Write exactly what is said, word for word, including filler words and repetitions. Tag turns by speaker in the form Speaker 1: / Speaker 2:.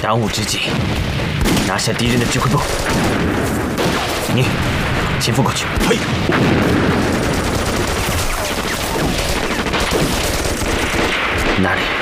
Speaker 1: 当务之急，拿下敌人的指挥部。你前锋过去。嘿。那里。